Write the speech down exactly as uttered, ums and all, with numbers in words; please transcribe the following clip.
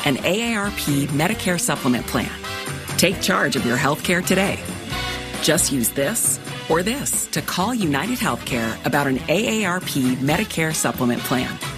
an A A R P Medicare supplement plan. Take charge of your health care today. Just use this or this to call United Healthcare about an A A R P Medicare supplement plan.